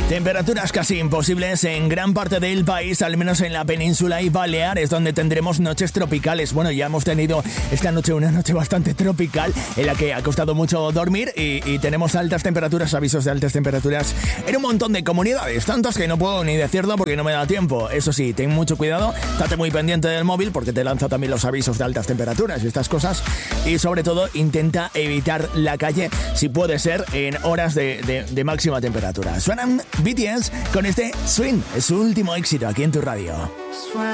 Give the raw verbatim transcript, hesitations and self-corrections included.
Temperaturas casi imposibles en gran parte del país, al menos en la península y Baleares, donde tendremos noches tropicales. Bueno, ya hemos tenido esta noche una noche bastante tropical en la que ha costado mucho dormir y, y tenemos altas temperaturas, avisos de altas temperaturas en un montón de comunidades, tantas que no puedo ni decirlo porque no me da tiempo. Eso sí, ten mucho cuidado, estate muy pendiente del móvil porque te lanza también los avisos de altas temperaturas y estas cosas. Y sobre todo, intenta evitar la calle si puede ser en horas de, de, de máxima temperatura. Suenan B T S con este Swing, es su último éxito aquí en tu radio.